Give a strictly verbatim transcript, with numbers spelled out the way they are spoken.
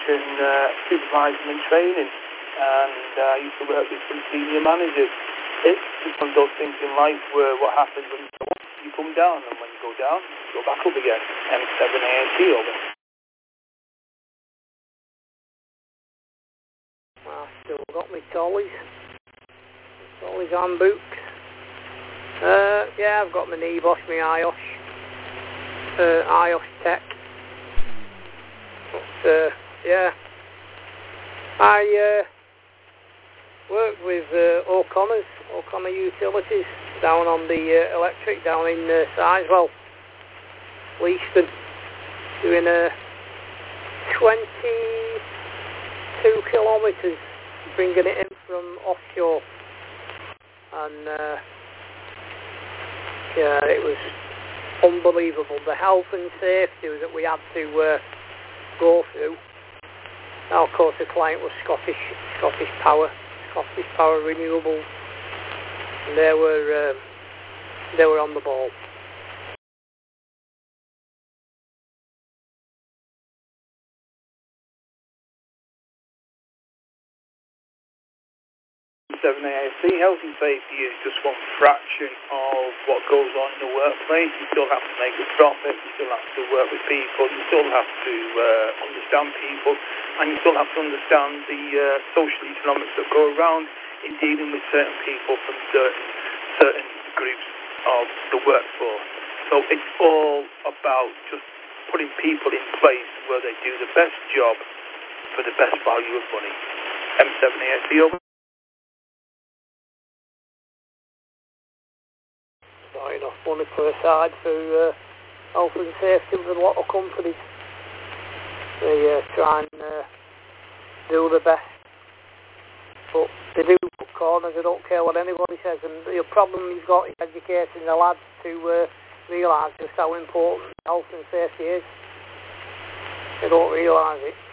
and uh, supervise them in training. And uh, I used to work with some senior managers. It's just one of those things in life where what happens when you go up, you come down, and when you go down, you go back up again. M seven A S C over. I've still got my Tollies. Tollies and boots. Uh, yeah, I've got my Nebosh, my IOSH. Uh, IOSH Tech. But, uh, yeah. I, uh, worked with uh, O'Connor's, O'Connor Utilities, down on the uh, electric, down in uh, Sizewell, Leaston, doing uh, twenty-two kilometres, bringing it in from offshore, and uh, yeah, it was unbelievable, the health and safety that we had to uh, go through. Now, of course, the client was Scottish, Scottish Power. Scottish Power Renewables, and they were uh, they were on the ball. seven A S C, health and safety is just one fraction of what goes on in the workplace. You still have to make a profit, you still have to work with people, you still have to uh, understand people, and you still have to understand the uh, social economics that go around in dealing with certain people from certain certain groups of the workforce. So it's all about just putting people in place where they do the best job for the best value of money. M seven A S C over. Not enough money put aside for uh, health and safety with a lot of companies. They uh, try and uh, do the best, but they do put corners. They don't care what anybody says, and the problem you've got is educating the lads to uh, realise just how important health and safety is. They don't realise it.